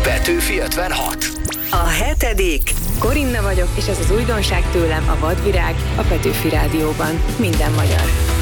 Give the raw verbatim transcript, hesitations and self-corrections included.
Petőfi ötvenhat. A hetedik. Korinna vagyok, és ez az újdonság tőlem, a Vadvirág, a Petőfi Rádióban. Minden magyar.